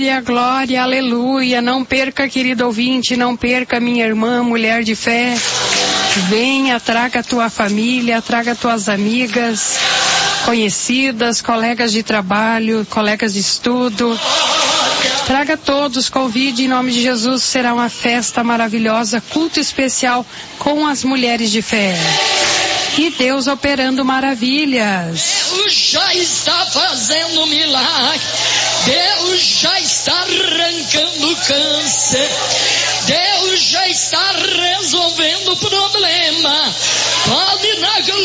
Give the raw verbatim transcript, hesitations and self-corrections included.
Glória, glória, aleluia. Não perca, querido ouvinte, não perca, minha irmã, mulher de fé. Venha, traga a tua família, traga tuas amigas, conhecidas, colegas de trabalho, colegas de estudo. Traga todos, convide em nome de Jesus, será uma festa maravilhosa, culto especial com as mulheres de fé. E Deus operando maravilhas. Deus já está fazendo milagre. Deus já está arrancando câncer. Deus já está resolvendo o problema. Pode na